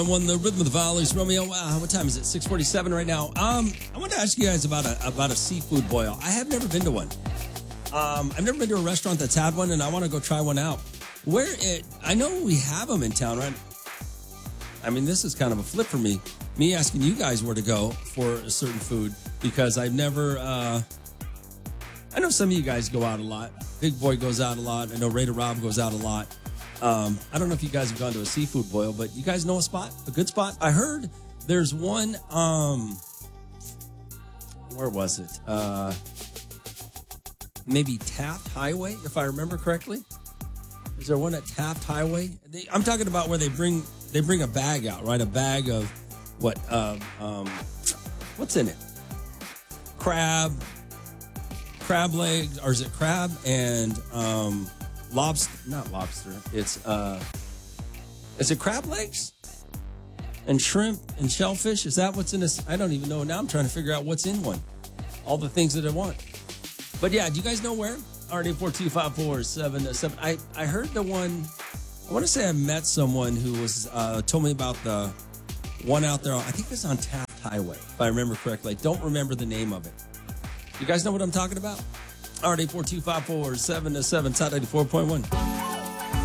One, the Rhythm of the Valleys, Romeo. What time is it? 6:47 right now. I want to ask you guys about a seafood boil. I have never been to one. I've never been to a restaurant that's had one, and I want to go try one out. I know we have them in town, right? I mean, this is kind of a flip for me. Me asking you guys where to go for a certain food because I've never. I know some of you guys go out a lot. Big Boy goes out a lot. I know Raider Rob goes out a lot. I don't know if you guys have gone to a seafood boil, but you guys know a good spot? I heard there's one, where was it? Maybe Taft Highway, if I remember correctly. Is there one at Taft Highway? I'm talking about where they bring a bag out, right? A bag of what? What's in it? Crab legs, or is it crab and, lobster, not lobster. Is it crab legs and shrimp and shellfish? Is that what's in this? I don't even know. Now I'm trying to figure out what's in one. All the things that I want. But yeah, do you guys know where? RD42547. I heard the one. I want to say I met someone who was told me about the one out there. I think it was on Taft Highway, if I remember correctly. I don't remember the name of it. You guys know what I'm talking about? RD42547, South 94.1.